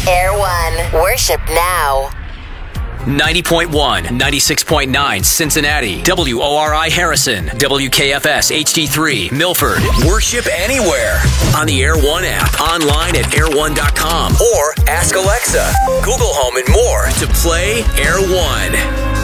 Air One. Worship now. 90.1, 96.9 Cincinnati, WORI Harrison, WKFS HD3 Milford. Worship anywhere on the Air One app, online at air1.com, or ask Alexa, Google Home, and more to play Air One.